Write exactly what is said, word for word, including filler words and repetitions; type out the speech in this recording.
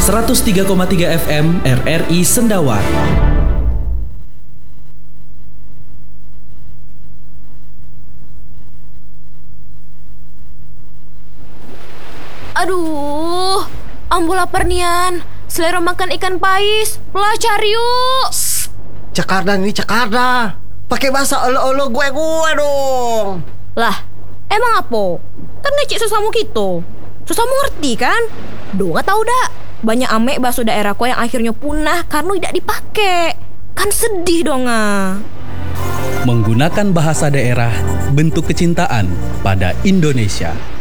seratus tiga koma tiga F M R R I Sendawar. Aduh, ambo lapar nian. Selera makan ikan pais. Lah cari yuk. Jakarta nih Jakarta. Pakai bahasa olo-olo gue-gue dong. Lah, emang apa? Kan ngecek sesamu gitu. Sesamu ngerti kan? Duh gak tau dah. Banyak ame bakso daerahku yang akhirnya punah karena tidak dipakai. Kan sedih dong ah. Menggunakan bahasa daerah, bentuk kecintaan pada Indonesia.